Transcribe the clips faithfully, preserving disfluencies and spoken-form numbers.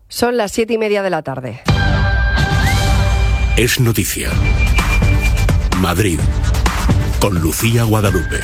Son las siete y media de la tarde. Es noticia. Madrid, con Lucía Guadalupe.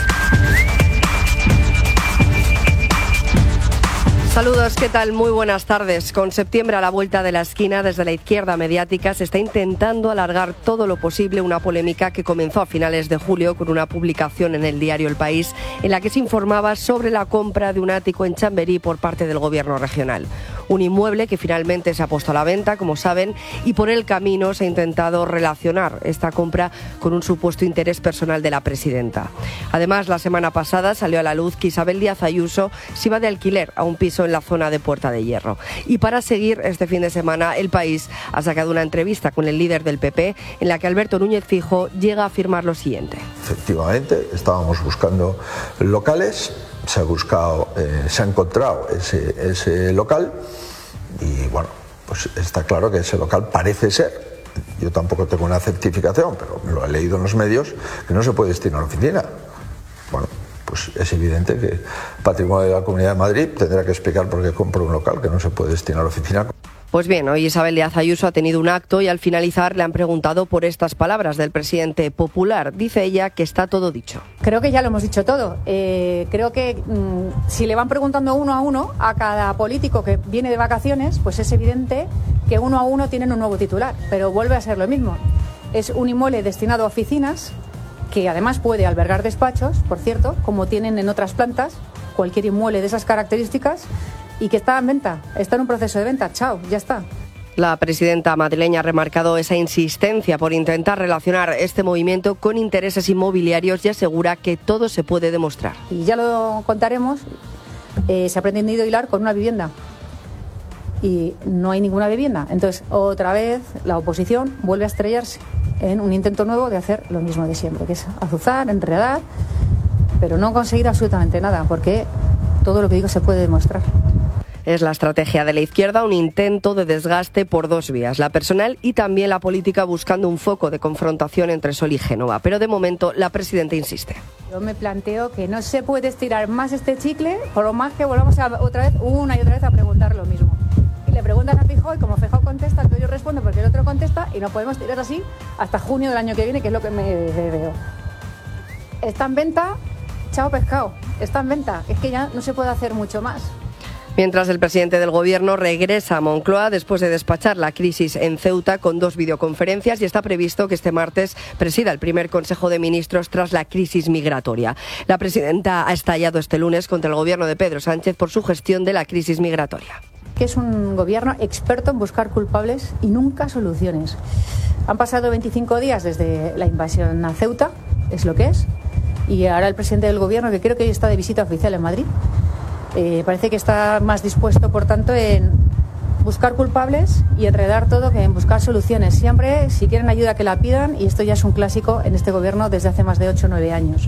Saludos, ¿qué tal? Muy buenas tardes. Con septiembre a la vuelta de la esquina, desde la izquierda mediática se está intentando alargar todo lo posible una polémica que comenzó a finales de julio con una publicación en el diario El País en la que se informaba sobre la compra de un ático en Chamberí por parte del gobierno regional. Un inmueble que finalmente se ha puesto a la venta, como saben, y por el camino se ha intentado relacionar esta compra con un supuesto interés personal de la presidenta. Además, la semana pasada salió a la luz que Isabel Díaz Ayuso se iba de alquiler a un piso en la zona de Puerta de Hierro. Y para seguir este fin de semana, El País ha sacado una entrevista con el líder del P P en la que Alberto Núñez Feijóo llega a afirmar lo siguiente. Efectivamente, estábamos buscando locales, se ha buscado, eh, se ha encontrado ese, ese local y bueno, pues está claro que ese local parece ser, yo tampoco tengo una certificación, pero me lo he leído en los medios, que no se puede destinar a la oficina. Bueno, pues es evidente que Patrimonio de la Comunidad de Madrid tendrá que explicar por qué compra un local que no se puede destinar a la oficina. Pues bien, hoy Isabel Díaz Ayuso ha tenido un acto y al finalizar le han preguntado por estas palabras del presidente popular. Dice ella que está todo dicho. Creo que ya lo hemos dicho todo. Eh, creo que mmm, si le van preguntando uno a uno a cada político que viene de vacaciones, pues es evidente que uno a uno tienen un nuevo titular, pero vuelve a ser lo mismo. Es un inmueble destinado a oficinas, que además puede albergar despachos, por cierto, como tienen en otras plantas, cualquier inmueble de esas características, y que está en venta, está en un proceso de venta, chao, ya está. La presidenta madrileña ha remarcado esa insistencia por intentar relacionar este movimiento con intereses inmobiliarios y asegura que todo se puede demostrar. Y ya lo contaremos, eh, se ha pretendido hilar con una vivienda y no hay ninguna vivienda. Entonces, otra vez, la oposición vuelve a estrellarse en un intento nuevo de hacer lo mismo de siempre, que es azuzar, enredar, pero no conseguir absolutamente nada, porque todo lo que digo se puede demostrar. Es la estrategia de la izquierda, un intento de desgaste por dos vías, la personal y también la política, buscando un foco de confrontación entre Sol y Génova. Pero de momento la presidenta insiste. Yo me planteo que no se puede estirar más este chicle, por lo más que volvamos a, otra vez, una y otra vez a preguntar lo mismo. Y le preguntan a Feijóo y como Feijóo contesta, entonces yo respondo porque el otro contesta y no podemos tirar así hasta junio del año que viene, que es lo que me veo. Está en venta, chao pescado, está en venta. Es que ya no se puede hacer mucho más. Mientras el presidente del Gobierno regresa a Moncloa después de despachar la crisis en Ceuta con dos videoconferencias y está previsto que este martes presida el primer Consejo de Ministros tras la crisis migratoria. La presidenta ha estallado este lunes contra el Gobierno de Pedro Sánchez por su gestión de la crisis migratoria. Que es un gobierno experto en buscar culpables y nunca soluciones. Han pasado veinticinco días desde la invasión a Ceuta, es lo que es, y ahora el presidente del Gobierno, que creo que hoy está de visita oficial en Madrid, Eh, parece que está más dispuesto, por tanto, en buscar culpables y enredar todo que en buscar soluciones. Siempre, si quieren ayuda, que la pidan, y esto ya es un clásico en este gobierno desde hace más de ocho o nueve años.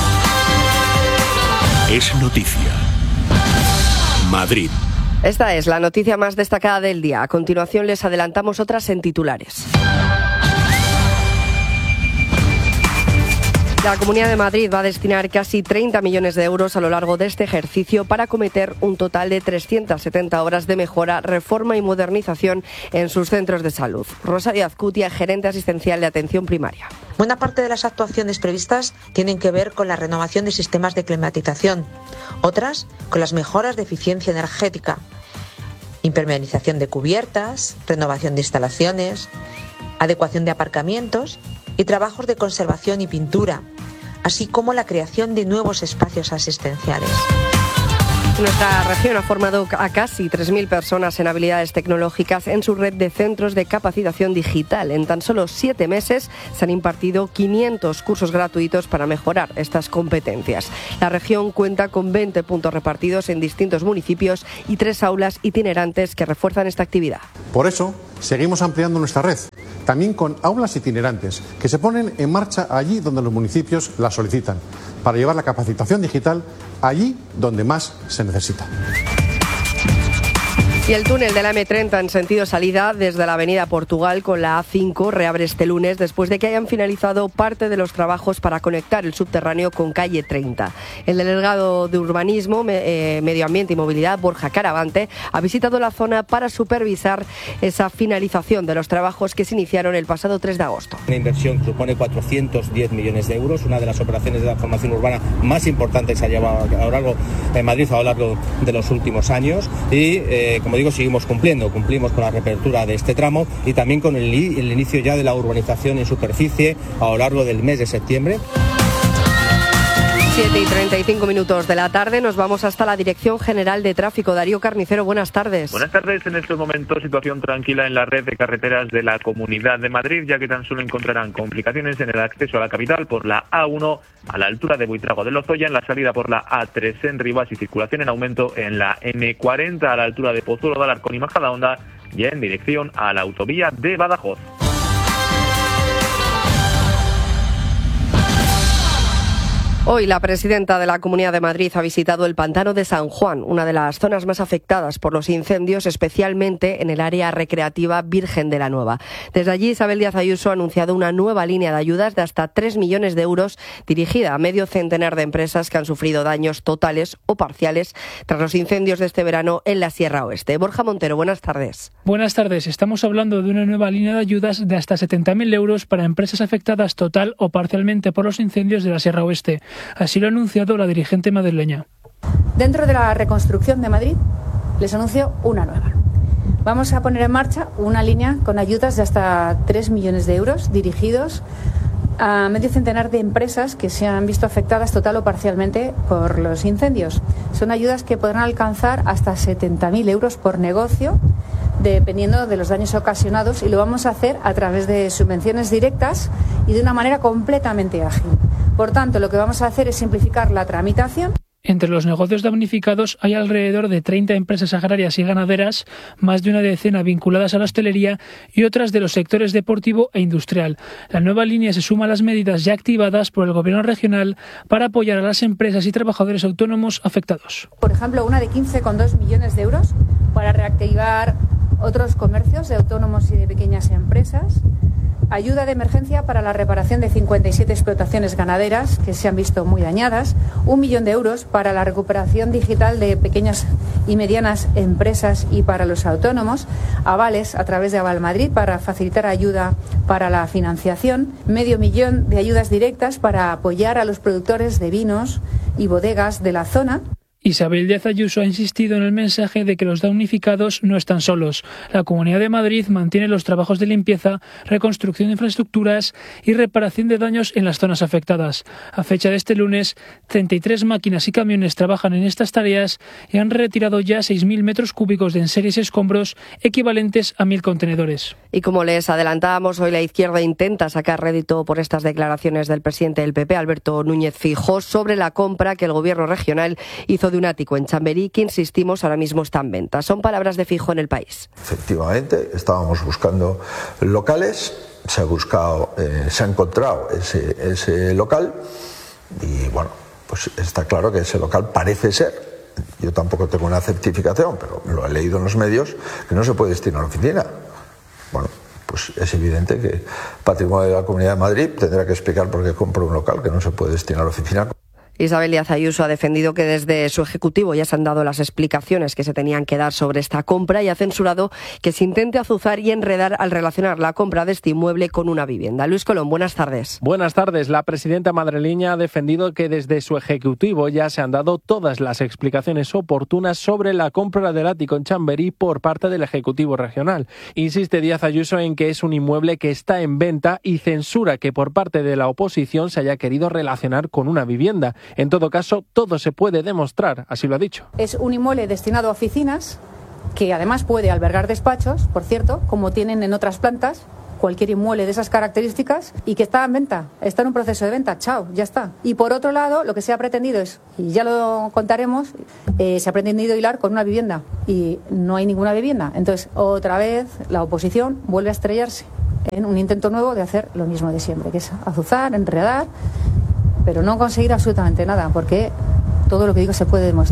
Es noticia. Madrid. Esta es la noticia más destacada del día. A continuación les adelantamos otras en titulares. La Comunidad de Madrid va a destinar casi treinta millones de euros a lo largo de este ejercicio para acometer un total de trescientas setenta obras de mejora, reforma y modernización en sus centros de salud. Rosario Azcutia, gerente asistencial de atención primaria. Buena parte de las actuaciones previstas tienen que ver con la renovación de sistemas de climatización, otras con las mejoras de eficiencia energética, impermeabilización de cubiertas, renovación de instalaciones, adecuación de aparcamientos y trabajos de conservación y pintura, así como la creación de nuevos espacios asistenciales. Nuestra región ha formado a casi tres mil personas en habilidades tecnológicas en su red de centros de capacitación digital. En tan solo siete meses se han impartido quinientos cursos gratuitos para mejorar estas competencias. La región cuenta con veinte puntos repartidos en distintos municipios y tres aulas itinerantes que refuerzan esta actividad. Por eso, seguimos ampliando nuestra red, también con aulas itinerantes, que se ponen en marcha allí donde los municipios la solicitan, para llevar la capacitación digital allí donde más se necesita. Y el túnel de la eme treinta en sentido salida desde la avenida Portugal con la a cinco reabre este lunes después de que hayan finalizado parte de los trabajos para conectar el subterráneo con calle treinta. El delegado de Urbanismo, eh, Medio Ambiente y Movilidad, Borja Caravante, ha visitado la zona para supervisar esa finalización de los trabajos que se iniciaron el pasado tres de agosto. Una inversión que supone cuatrocientos diez millones de euros, una de las operaciones de la formación urbana más importantes que se ha llevado a lo largo de Madrid a lo largo de los últimos años y, eh, como digo, seguimos cumpliendo, cumplimos con la reapertura de este tramo y también con el, el inicio ya de la urbanización en superficie a lo largo del mes de septiembre. siete y treinta y cinco minutos de la tarde, nos vamos hasta la Dirección General de Tráfico. Darío Carnicero, buenas tardes. Buenas tardes. En estos momentos, situación tranquila en la red de carreteras de la Comunidad de Madrid, ya que tan solo encontrarán complicaciones en el acceso a la capital por la a uno a la altura de Buitrago de Lozoya, en la salida por la a tres en Rivas y circulación en aumento en la eme cuarenta a la altura de Pozuelo de Alarcón y Majadahonda y en dirección a la autovía de Badajoz. Hoy la presidenta de la Comunidad de Madrid ha visitado el pantano de San Juan, una de las zonas más afectadas por los incendios, especialmente en el área recreativa Virgen de la Nueva. Desde allí, Isabel Díaz Ayuso ha anunciado una nueva línea de ayudas de hasta tres millones de euros dirigida a medio centenar de empresas que han sufrido daños totales o parciales tras los incendios de este verano en la Sierra Oeste. Borja Montero, buenas tardes. Buenas tardes. Estamos hablando de una nueva línea de ayudas de hasta setenta mil euros para empresas afectadas total o parcialmente por los incendios de la Sierra Oeste. Así lo ha anunciado la dirigente madrileña. Dentro de la reconstrucción de Madrid, les anuncio una nueva. Vamos a poner en marcha una línea con ayudas de hasta tres millones de euros dirigidos a medio centenar de empresas que se han visto afectadas total o parcialmente por los incendios. Son ayudas que podrán alcanzar hasta setenta mil euros por negocio, dependiendo de los daños ocasionados, y lo vamos a hacer a través de subvenciones directas y de una manera completamente ágil. Por tanto, lo que vamos a hacer es simplificar la tramitación. Entre los negocios damnificados hay alrededor de treinta empresas agrarias y ganaderas, más de una decena vinculadas a la hostelería y otras de los sectores deportivo e industrial. La nueva línea se suma a las medidas ya activadas por el Gobierno regional para apoyar a las empresas y trabajadores autónomos afectados. Por ejemplo, una de quince coma dos millones de euros para reactivar otros comercios de autónomos y de pequeñas empresas. Ayuda de emergencia para la reparación de cincuenta y siete explotaciones ganaderas que se han visto muy dañadas. Un millón de euros para la recuperación digital de pequeñas y medianas empresas y para los autónomos. Avales a través de Aval Madrid para facilitar ayuda para la financiación. Medio millón de ayudas directas para apoyar a los productores de vinos y bodegas de la zona. Isabel Díaz Ayuso ha insistido en el mensaje de que los damnificados no están solos. La Comunidad de Madrid mantiene los trabajos de limpieza, reconstrucción de infraestructuras y reparación de daños en las zonas afectadas. A fecha de este lunes, treinta y tres máquinas y camiones trabajan en estas tareas y han retirado ya seis mil metros cúbicos de enseres y escombros, equivalentes a mil contenedores. Y como les adelantábamos, hoy la izquierda intenta sacar rédito por estas declaraciones del presidente del P P, Alberto Núñez Feijóo, sobre la compra que el Gobierno regional hizo de un ático en Chamberí, que insistimos ahora mismo está en venta. Son palabras de Feijóo en El País. Efectivamente, estábamos buscando locales, se ha buscado, eh, se ha encontrado ese, ese local y bueno, pues está claro que ese local parece ser, yo tampoco tengo una certificación, pero lo he leído en los medios, que no se puede destinar a oficina. Bueno, pues es evidente que Patrimonio de la Comunidad de Madrid tendrá que explicar por qué compra un local que no se puede destinar a oficina. Isabel Díaz Ayuso ha defendido que desde su ejecutivo ya se han dado las explicaciones que se tenían que dar sobre esta compra y ha censurado que se intente azuzar y enredar al relacionar la compra de este inmueble con una vivienda. Luis Colón, buenas tardes. Buenas tardes. La presidenta madrileña ha defendido que desde su ejecutivo ya se han dado todas las explicaciones oportunas sobre la compra del ático en Chamberí por parte del Ejecutivo Regional. Insiste Díaz Ayuso en que es un inmueble que está en venta y censura que por parte de la oposición se haya querido relacionar con una vivienda. En todo caso, todo se puede demostrar, así lo ha dicho. Es un inmueble destinado a oficinas, que además puede albergar despachos, por cierto, como tienen en otras plantas, cualquier inmueble de esas características, y que está en venta, está en un proceso de venta, chao, ya está. Y por otro lado, lo que se ha pretendido es, y ya lo contaremos, eh, se ha pretendido hilar con una vivienda, y no hay ninguna vivienda. Entonces, otra vez, la oposición vuelve a estrellarse en un intento nuevo de hacer lo mismo de siempre, que es azuzar, enredar, pero no conseguir absolutamente nada, porque todo lo que digo se puede demostrar.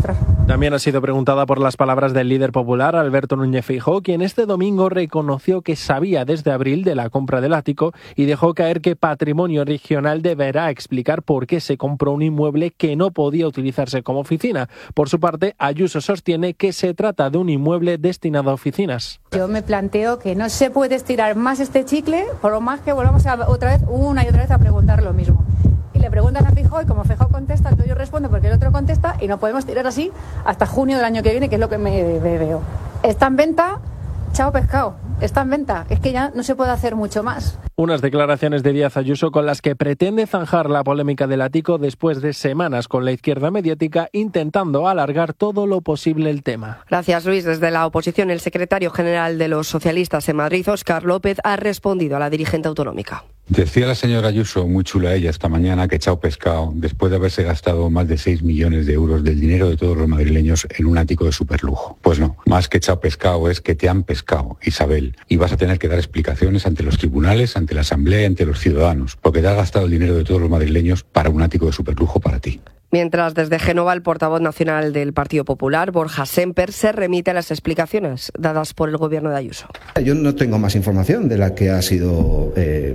También ha sido preguntada por las palabras del líder popular Alberto Núñez Feijóo, quien este domingo reconoció que sabía desde abril de la compra del ático y dejó caer que Patrimonio Regional deberá explicar por qué se compró un inmueble que no podía utilizarse como oficina. Por su parte, Ayuso sostiene que se trata de un inmueble destinado a oficinas. Yo me planteo que no se puede estirar más este chicle, por lo más que volvamos a, otra vez, una y otra vez a preguntar lo mismo. Y le preguntan a Feijóo y como Feijóo contesta, entonces yo respondo porque el otro contesta y no podemos tirar así hasta junio del año que viene, que es lo que me, me veo. Está en venta, chao pescado, está en venta. Es que ya no se puede hacer mucho más. Unas declaraciones de Díaz Ayuso con las que pretende zanjar la polémica del ático después de semanas con la izquierda mediática intentando alargar todo lo posible el tema. Gracias, Luis. Desde la oposición, el secretario general de los socialistas en Madrid, Óscar López, ha respondido a la dirigente autonómica. Decía la señora Ayuso, muy chula ella esta mañana, que echao pescado después de haberse gastado más de seis millones de euros del dinero de todos los madrileños en un ático de superlujo. Pues no, más que echao pescado es que te han pescado, Isabel, y vas a tener que dar explicaciones ante los tribunales, ante la Asamblea y ante los ciudadanos, porque te has gastado el dinero de todos los madrileños para un ático de superlujo para ti. Mientras desde Génova el portavoz nacional del Partido Popular, Borja Sémper, se remite a las explicaciones dadas por el gobierno de Ayuso. Yo no tengo más información de la que ha sido eh,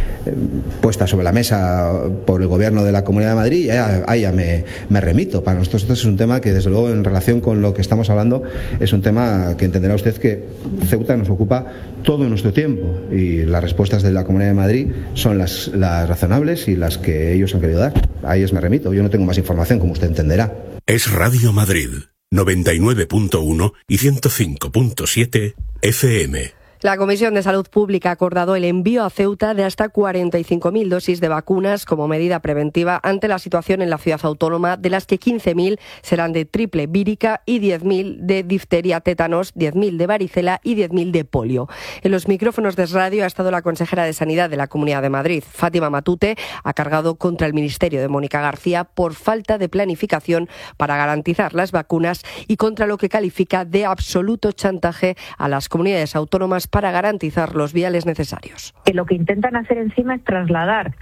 puesta sobre la mesa por el gobierno de la Comunidad de Madrid y ahí ya me, me remito. Para nosotros esto es un tema que, desde luego, en relación con lo que estamos hablando, es un tema que entenderá usted que Ceuta nos ocupa todo nuestro tiempo y las respuestas de la Comunidad de Madrid son las, las razonables y las que ellos han querido dar. A ellas me remito. Yo no tengo más información, como usted entenderá. Es Radio Madrid, noventa y nueve punto uno y ciento cinco punto siete F M. La Comisión de Salud Pública ha acordado el envío a Ceuta de hasta cuarenta y cinco mil dosis de vacunas como medida preventiva ante la situación en la ciudad autónoma, de las que quince mil serán de triple vírica y diez mil de difteria tétanos, diez mil de varicela y diez mil de polio. En los micrófonos de radio ha estado la consejera de Sanidad de la Comunidad de Madrid, Fátima Matute, ha cargado contra el Ministerio de Mónica García por falta de planificación para garantizar las vacunas y contra lo que califica de absoluto chantaje a las comunidades autónomas para garantizar los viales necesarios. Que lo que intentan hacer encima es trasladar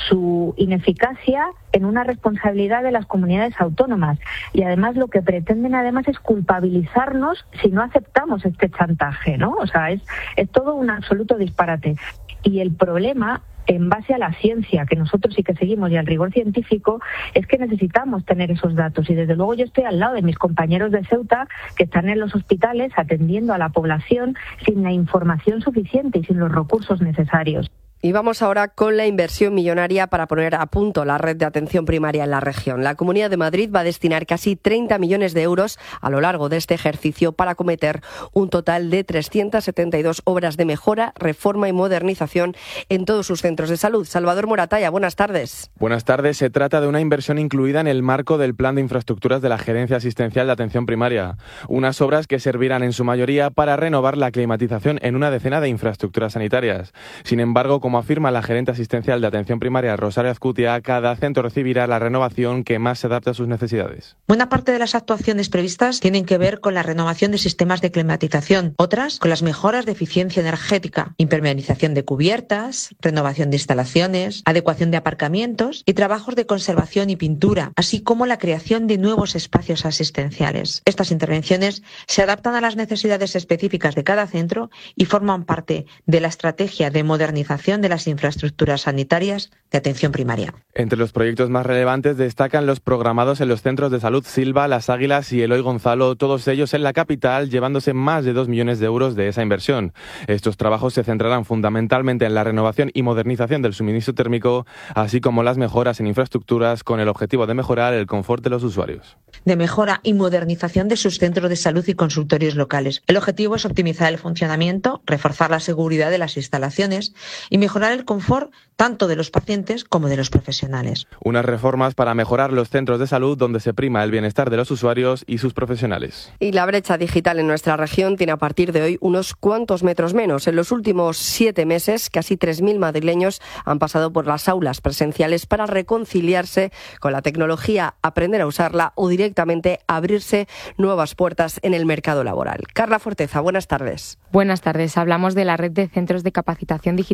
su ineficacia en una responsabilidad de las comunidades autónomas y además lo que pretenden además es culpabilizarnos si no aceptamos este chantaje, ¿no? O sea, es, es todo un absoluto disparate. Y el problema, en base a la ciencia, que nosotros sí que seguimos, y al rigor científico, es que necesitamos tener esos datos. Y desde luego yo estoy al lado de mis compañeros de Ceuta, que están en los hospitales atendiendo a la población sin la información suficiente y sin los recursos necesarios. Y vamos ahora con la inversión millonaria para poner a punto la red de atención primaria en la región. La Comunidad de Madrid va a destinar casi treinta millones de euros a lo largo de este ejercicio para acometer un total de trescientas setenta y dos obras de mejora, reforma y modernización en todos sus centros de salud. Salvador Moratalla, buenas tardes. Buenas tardes. Se trata de una inversión incluida en el marco del Plan de Infraestructuras de la Gerencia Asistencial de Atención Primaria. Unas obras que servirán en su mayoría para renovar la climatización en una decena de infraestructuras sanitarias. Sin embargo, como afirma la gerente asistencial de atención primaria Rosario Azcutia, cada centro recibirá la renovación que más se adapte a sus necesidades. Buena parte de las actuaciones previstas tienen que ver con la renovación de sistemas de climatización, otras con las mejoras de eficiencia energética, impermeabilización de cubiertas, renovación de instalaciones, adecuación de aparcamientos y trabajos de conservación y pintura, así como la creación de nuevos espacios asistenciales. Estas intervenciones se adaptan a las necesidades específicas de cada centro y forman parte de la estrategia de modernización de las infraestructuras sanitarias de atención primaria. Entre los proyectos más relevantes destacan los programados en los centros de salud Silva, Las Águilas y Eloy Gonzalo, todos ellos en la capital, llevándose más de dos millones de euros de esa inversión. Estos trabajos se centrarán fundamentalmente en la renovación y modernización del suministro térmico, así como las mejoras en infraestructuras con el objetivo de mejorar el confort de los usuarios. De mejora y modernización de sus centros de salud y consultorios locales. El objetivo es optimizar el funcionamiento, reforzar la seguridad de las instalaciones y mejorar el confort tanto de los pacientes como de los profesionales. Unas reformas para mejorar los centros de salud donde se prima el bienestar de los usuarios y sus profesionales. Y la brecha digital en nuestra región tiene a partir de hoy unos cuantos metros menos. En los últimos siete meses, casi tres mil madrileños han pasado por las aulas presenciales para reconciliarse con la tecnología, aprender a usarla o directamente abrirse nuevas puertas en el mercado laboral. Carla Forteza, buenas tardes. Buenas tardes. Hablamos de la red de centros de capacitación digital del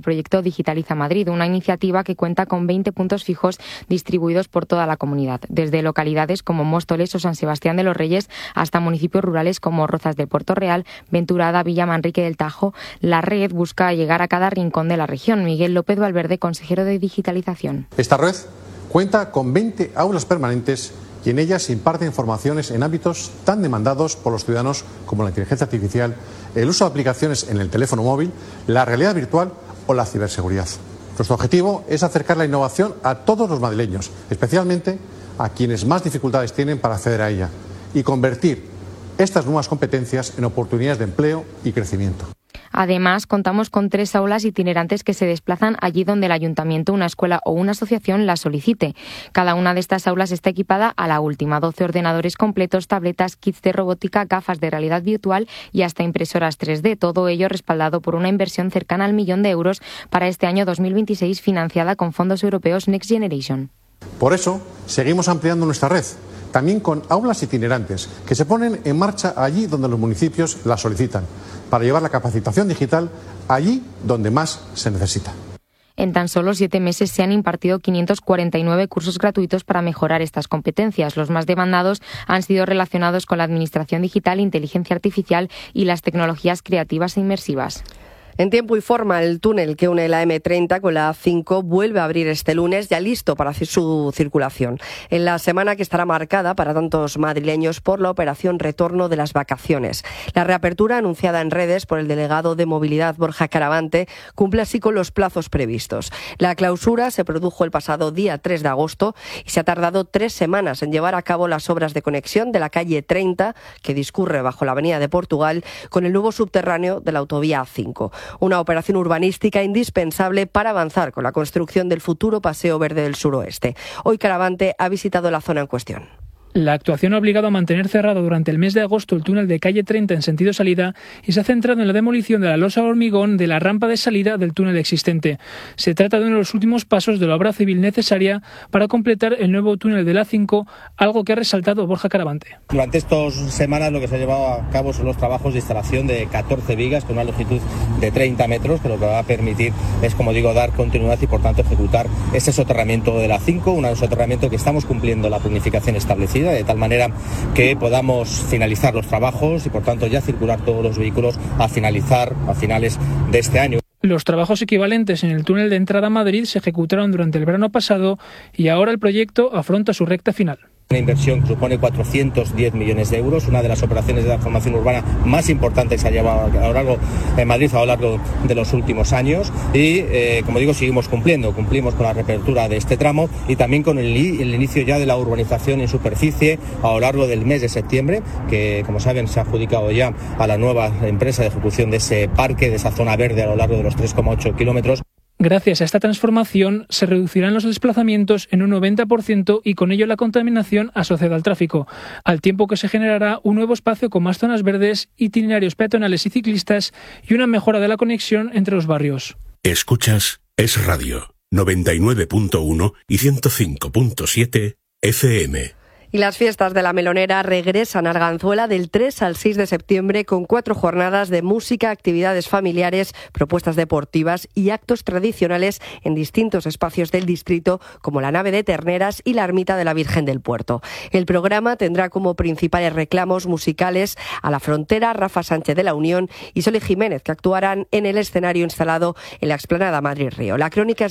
proyecto Digitaliza Madrid, una iniciativa que cuenta con veinte puntos fijos distribuidos por toda la comunidad, desde localidades como Móstoles o San Sebastián de los Reyes hasta municipios rurales como Rozas de Puerto Real, Venturada, Villa Manrique del Tajo. La red busca llegar a cada rincón de la región. Miguel López Valverde, consejero de Digitalización. Esta red cuenta con veinte aulas permanentes y en ellas se imparten formaciones en ámbitos tan demandados por los ciudadanos como la inteligencia artificial, el uso de aplicaciones en el teléfono móvil, la realidad virtual o la ciberseguridad. Nuestro objetivo es acercar la innovación a todos los madrileños, especialmente a quienes más dificultades tienen para acceder a ella, y convertir estas nuevas competencias en oportunidades de empleo y crecimiento. Además, contamos con tres aulas itinerantes que se desplazan allí donde el ayuntamiento, una escuela o una asociación las solicite. Cada una de estas aulas está equipada a la última: doce ordenadores completos, tabletas, kits de robótica, gafas de realidad virtual y hasta impresoras tres D. Todo ello respaldado por una inversión cercana al millón de euros para este año dos mil veintiséis, financiada con fondos europeos Next Generation. Por eso, seguimos ampliando nuestra red, también con aulas itinerantes que se ponen en marcha allí donde los municipios las solicitan, para llevar la capacitación digital allí donde más se necesita. En tan solo siete meses se han impartido quinientos cuarenta y nueve cursos gratuitos para mejorar estas competencias. Los más demandados han sido relacionados con la administración digital, inteligencia artificial y las tecnologías creativas e inmersivas. En tiempo y forma, el túnel que une la eme treinta con la A cinco vuelve a abrir este lunes, ya listo para su circulación, en la semana que estará marcada para tantos madrileños por la operación retorno de las vacaciones. La reapertura, anunciada en redes por el delegado de Movilidad Borja Caravante, cumple así con los plazos previstos. La clausura se produjo el pasado día tres de agosto y se ha tardado tres semanas en llevar a cabo las obras de conexión de la calle treinta, que discurre bajo la avenida de Portugal, con el nuevo subterráneo de la autovía A cinco. Una operación urbanística indispensable para avanzar con la construcción del futuro Paseo Verde del Suroeste. Hoy Caravante ha visitado la zona en cuestión. La actuación ha obligado a mantener cerrado durante el mes de agosto el túnel de calle treinta en sentido salida y se ha centrado en la demolición de la losa de hormigón de la rampa de salida del túnel existente. Se trata de uno de los últimos pasos de la obra civil necesaria para completar el nuevo túnel de la A cinco, algo que ha resaltado Borja Caravante. Durante estas semanas lo que se ha llevado a cabo son los trabajos de instalación de catorce vigas con una longitud de treinta metros, que lo que va a permitir es, como digo, dar continuidad y por tanto ejecutar ese soterramiento de la A cinco, un soterramiento que estamos cumpliendo la planificación establecida, de tal manera que podamos finalizar los trabajos y por tanto ya circular todos los vehículos a finalizar a finales de este año. Los trabajos equivalentes en el túnel de entrada a Madrid se ejecutaron durante el verano pasado y ahora el proyecto afronta su recta final. Una inversión que supone cuatrocientos diez millones de euros, una de las operaciones de transformación urbana más importantes que se ha llevado a lo largo de Madrid a lo largo de los últimos años y, eh, como digo, seguimos cumpliendo, cumplimos con la reapertura de este tramo y también con el, el inicio ya de la urbanización en superficie a lo largo del mes de septiembre, que, como saben, se ha adjudicado ya a la nueva empresa de ejecución de ese parque, de esa zona verde a lo largo de los tres coma ocho kilómetros. Gracias a esta transformación se reducirán los desplazamientos en un noventa por ciento y con ello la contaminación asociada al tráfico, al tiempo que se generará un nuevo espacio con más zonas verdes, itinerarios peatonales y ciclistas y una mejora de la conexión entre los barrios. Escuchas Es Radio, noventa y nueve punto uno y ciento cinco punto siete F M. Y las fiestas de la Melonera regresan a Arganzuela del tres al seis de septiembre con cuatro jornadas de música, actividades familiares, propuestas deportivas y actos tradicionales en distintos espacios del distrito como la nave de Terneras y la ermita de la Virgen del Puerto. El programa tendrá como principales reclamos musicales a La Frontera, Rafa Sánchez de la Unión y Soli Jiménez, que actuarán en el escenario instalado en la explanada Madrid Río. La crónica es